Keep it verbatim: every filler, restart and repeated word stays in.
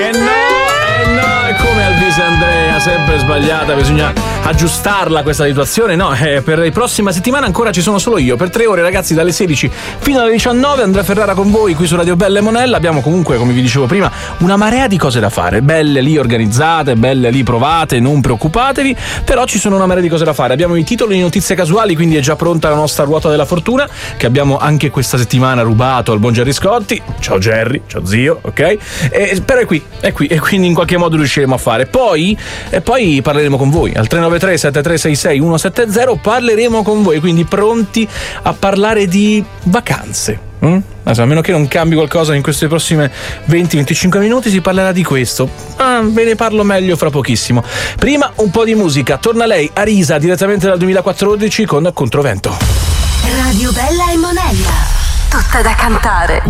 Eh no, eh no, è come Elvis Andrea, sempre sbagliata, bisogna aggiustarla questa situazione. No, eh, per la prossima settimana ancora ci sono solo io, per tre ore ragazzi, dalle sedici fino alle diciannove. Andrea Ferrara con voi qui su Radio Bella e Monella. Abbiamo comunque, come vi dicevo prima, una marea di cose da fare, belle lì organizzate, belle lì provate, non preoccupatevi, però ci sono una marea di cose da fare. Abbiamo i titoli di notizie casuali, quindi è già pronta la nostra ruota della fortuna, che abbiamo anche questa settimana rubato al buon Gerry Scotti. Ciao Gerry, ciao zio, ok? E, però è qui, è qui, e quindi in qualche modo riusciremo a fare. Poi, e poi parleremo con voi al tre nove tre sette tre sei sei uno sette zero, parleremo con voi, quindi pronti a parlare di vacanze. Mm? A meno che non cambi qualcosa in queste prossime venti venticinque minuti, si parlerà di questo. Ah, ve ne parlo meglio fra pochissimo. Prima un po' di musica. Torna lei, Arisa, direttamente dal duemilaquattordici con Controvento. Radio Bella e Monella, tutta da cantare.